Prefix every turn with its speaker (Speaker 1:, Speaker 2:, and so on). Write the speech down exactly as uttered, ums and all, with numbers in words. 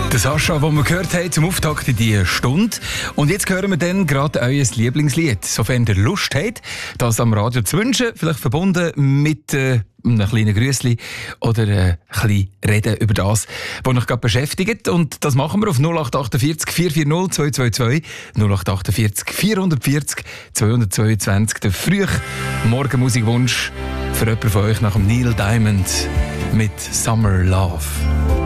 Speaker 1: Der Sascha, den wir gehört haben zum Auftakt in diese Stunde. Und jetzt hören wir dann gerade euer Lieblingslied. Sofern ihr Lust habt, das am Radio zu wünschen, vielleicht verbunden mit äh, einem kleinen Grüßli oder äh, ein bisschen reden über das, was euch gerade beschäftigt. Und das machen wir auf null acht achtundvierzig vier vier null zwei zwei zwei, null acht achtundvierzig vierhundertvierzig zweihundertzweiundzwanzig. Der frühe Morgenmusikwunsch für jemanden von euch nach dem Neil Diamond mit Summer Love.